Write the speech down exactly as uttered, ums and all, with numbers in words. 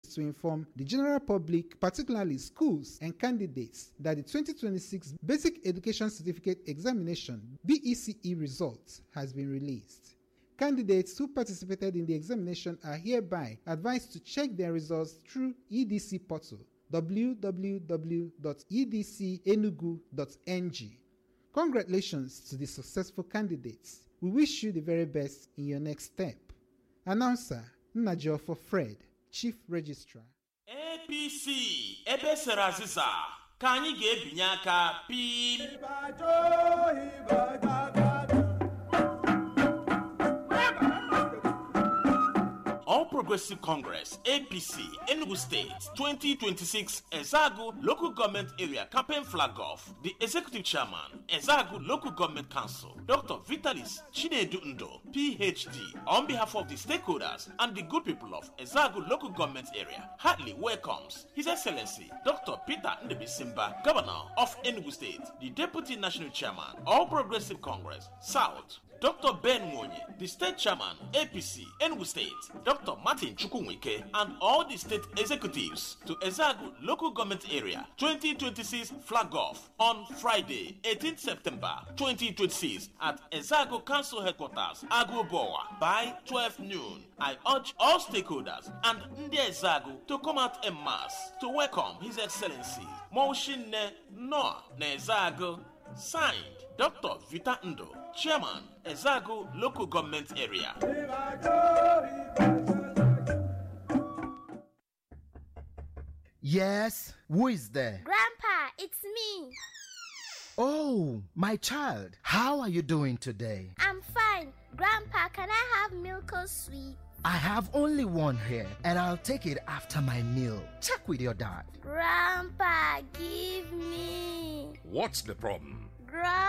to inform the general public, particularly schools and candidates, that the twenty twenty-six Basic Education Certificate Examination B E C E results has been released. Candidates who participated in the examination are hereby advised to check their results through E D C portal w w w dot e d c enugu dot n g. Congratulations to the successful candidates. We wish you the very best in your next step. Announcer Nnajiofo Fred, Chief Registrar. A P C ebe sere azịza ka anyị ga-ebinye aka pim. All Progressive Congress A P C Enugu State twenty twenty-six Ezagu Local Government Area Campaign Flag Off. The Executive Chairman Ezagu Local Government Council Doctor Vitalis Chinedu Ndo P H D, on behalf of the stakeholders and the good people of Ezagu Local Government Area, heartily welcomes His Excellency Doctor Peter Ndebisimba, Governor of Enugu State, the Deputy National Chairman All Progressive Congress South, Doctor Ben Mwonye, the State Chairman A P C Enugu State, Doctor Martin Chukwunwike, and all the state executives to Ezagu Local Government Area twenty twenty-six Flag Off on Friday, eighteenth September twenty twenty-six at Ezagu Council Headquarters, Agubowa, by twelve noon. I urge all stakeholders and Ndi Ezagu to come out en masse to welcome His Excellency Moshine Noah Nezagu. Signed, Doctor Vita Ndo, Chairman, Ezagu Local Government Area. Yes, who is there? Grandpa, it's me. Oh, my child, how are you doing today? I'm fine. Grandpa, can I have milk or sweet? I have only one here, and I'll take it after my meal. Check with your dad. Grandpa, give me. What's the problem? Grandpa.